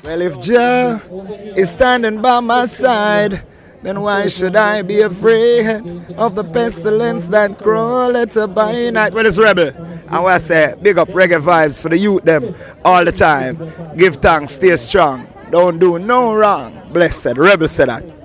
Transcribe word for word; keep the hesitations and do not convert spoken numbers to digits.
Well, if Jah is standing by my side, then why should I be afraid of the pestilence that crawleth by night? Well, it's Rebel. And we say, big up reggae vibes for the youth them all the time. Give thanks, stay strong. Don't do no wrong. Blessed. Rebel said that.